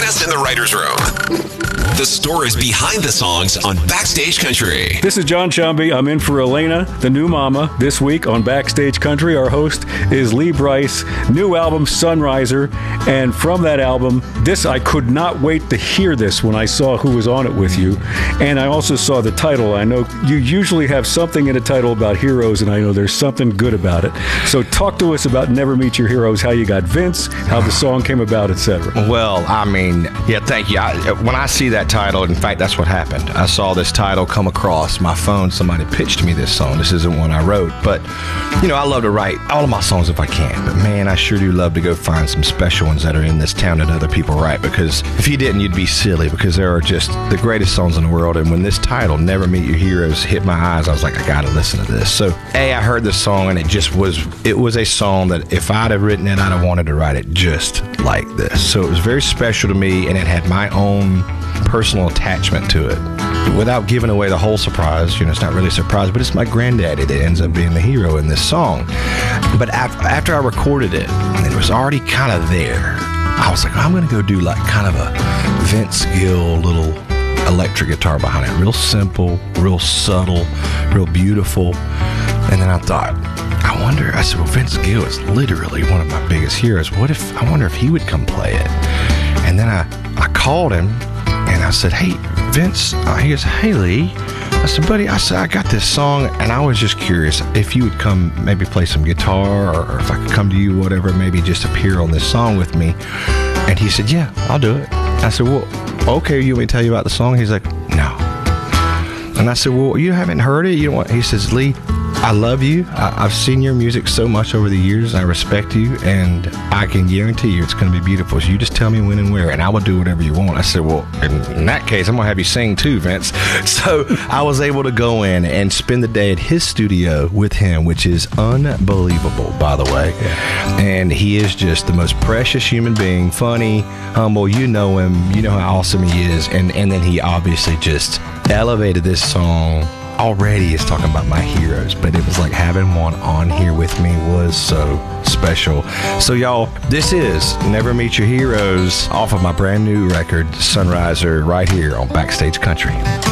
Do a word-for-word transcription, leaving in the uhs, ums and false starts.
best in the writer's room. The stories behind the songs on Backstage Country. This is John Chumby. I'm in for Elena, the new mama. This week on Backstage Country, our host is Lee Brice. New album, Sunriser. And from that album, this, I could not wait to hear this when I saw who was on it with you. And I also saw the title. I know you usually have something in a title about heroes, and I know there's something good about it. So talk to us about Never Meet Your Heroes, how you got Vince, how the song came about, et cetera. Well, I mean, yeah, thank you. I, when I see that title, in fact, that's what happened. I saw this title come across my phone. Somebody pitched me this song. This isn't one I wrote, but, you know, I love to write all of my songs if I can. But, man, I sure do love to go find some special ones that are in this town that other people write, because if you didn't, you'd be silly, because there are just the greatest songs in the world. And when this title, Never Meet Your Heroes, hit my eyes, I was like, I got to listen to this. So, A, I heard this song, and it just was, it was a song that if I'd have written it, I'd have wanted to write it just like this. So it was very special to me, and it had my own personal attachment to it. Without giving away the whole surprise, you know, it's not really a surprise, but it's my granddaddy that ends up being the hero in this song. But af- after I recorded it, it was already kind of there. I was like, I'm going to go do like kind of a Vince Gill little electric guitar behind it. Real simple, real subtle, real beautiful. And then I thought, I wonder, I said, well, Vince Gill is literally one of my biggest heroes. What if, I wonder if he would come play it. And then I, I called him and I said, hey, Vince, uh, he goes, hey, Lee. I said, buddy, I said, I got this song, and I was just curious if you would come maybe play some guitar, or, or if I could come to you, whatever, maybe just appear on this song with me. And he said, yeah, I'll do it. I said, well, okay, you want me to tell you about the song? He's like, no. And I said, well, you haven't heard it? You don't want? He says, Lee, I love you. I, I've seen your music so much over the years. I respect you, and I can guarantee you it's going to be beautiful. So you just tell me when and where, and I will do whatever you want. I said, well, in, in that case, I'm going to have you sing too, Vince. So I was able to go in and spend the day at his studio with him, which is unbelievable, by the way. Yeah. And he is just the most precious human being, funny, humble. You know him. You know how awesome he is. And, and then he obviously just elevated this song. Already is talking about my heroes, but it was like having one on here with me was so special. So y'all, this is Never Meet Your Heroes off of my brand new record, Sunriser, right here on Backstage Country.